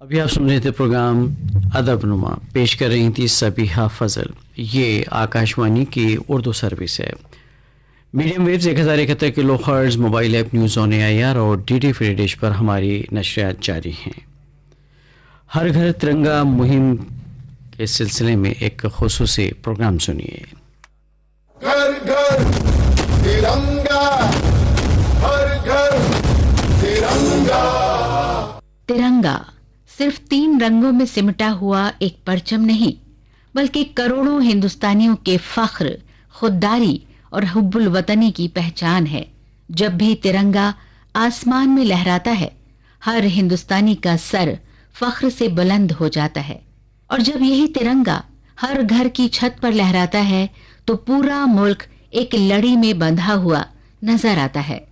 अभी आप सुन रहे थे प्रोग्राम अदबनुमा, पेश कर रही थी सबीहा फजल। ये आकाशवाणी की उर्दू सर्विस है। Medium waves 1071 kilo hertz, mobile app news on AIR और डीडी फ्री डिश पर हमारी नशरियात जारी हैं। हर घर तिरंगा मुहिम के सिलसिले में एक खुसूसी प्रोग्राम सुनिए। घर घर तिरंगा, हर घर तिरंगा। तिरंगा सिर्फ 3 रंगों में सिमटा हुआ एक परचम नहीं, बल्कि करोड़ों हिंदुस्तानियों के फख्र, खुददारी और हुब्बुल वतनी की पहचान है। जब भी तिरंगा आसमान में लहराता है, हर हिंदुस्तानी का सर फख्र से बुलंद हो जाता है। और जब यही तिरंगा हर घर की छत पर लहराता है, तो पूरा मुल्क एक लड़ी में बंधा हुआ नजर आता है।